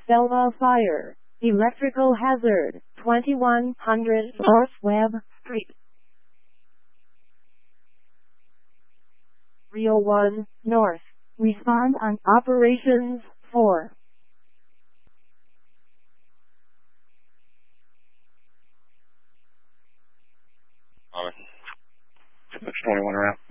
Selma Fire. Electrical hazard. 2100 North Webb Street. Rio 1 North. Respond on Operations 4. It's 21 around.